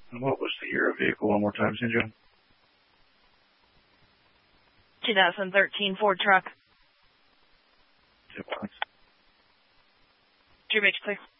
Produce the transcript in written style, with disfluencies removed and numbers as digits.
And what was the year of vehicle one more time, Sinjo? 2013 Ford truck. Two points. Drew Beach, clear.